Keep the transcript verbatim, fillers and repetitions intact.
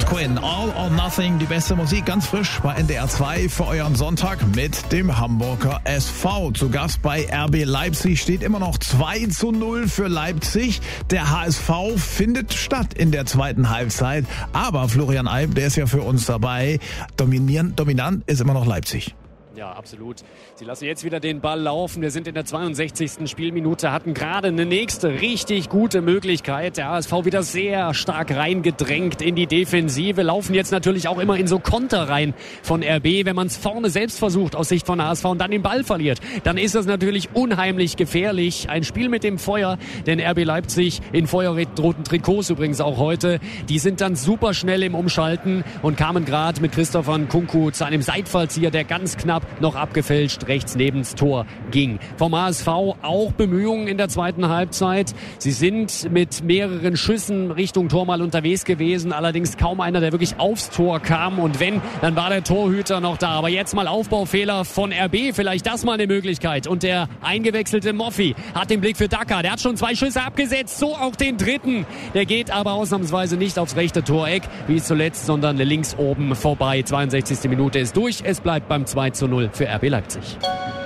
Quinn, All or Nothing, die beste Musik, ganz frisch bei N D R zwei für euren Sonntag mit dem Hamburger S V. Zu Gast bei R B Leipzig, steht immer noch zwei zu null für Leipzig. Der H S V findet statt in der zweiten Halbzeit, aber Florian Alb, der ist ja für uns dabei. Dominieren, dominant ist immer noch Leipzig. Ja, absolut. Sie lassen jetzt wieder den Ball laufen. Wir sind in der zweiundsechzigsten Spielminute, hatten gerade eine nächste richtig gute Möglichkeit. Der H S V wieder sehr stark reingedrängt in die Defensive. Laufen jetzt natürlich auch immer in so Konter rein von R B. Wenn man es vorne selbst versucht aus Sicht von H S V und dann den Ball verliert, dann ist das natürlich unheimlich gefährlich. Ein Spiel mit dem Feuer, denn R B Leipzig in feuerroten Trikots übrigens auch heute. Die sind dann super schnell im Umschalten und kamen gerade mit Christopher Nkunku zu einem Seitfallzieher, der ganz knapp noch abgefälscht rechts nebens Tor ging. Vom H S V auch Bemühungen in der zweiten Halbzeit. Sie sind mit mehreren Schüssen Richtung Tor mal unterwegs gewesen, allerdings kaum einer, der wirklich aufs Tor kam, und wenn, dann war der Torhüter noch da. Aber jetzt mal Aufbaufehler von R B, vielleicht das mal eine Möglichkeit. Und der eingewechselte Moffi hat den Blick für Daka, der hat schon zwei Schüsse abgesetzt, so auch den dritten. Der geht aber ausnahmsweise nicht aufs rechte Toreck, wie zuletzt, sondern links oben vorbei. zweiundsechzigste Minute ist durch, es bleibt beim zwei zu null für R B Leipzig.